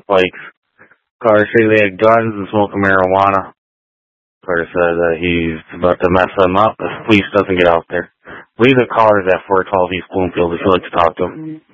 bikes. Cars say they had guns and smoking marijuana. Carter said that he's about to mess them up if police doesn't get out there. Leave the callers at 412 East Bloomfield if you'd like to talk to him.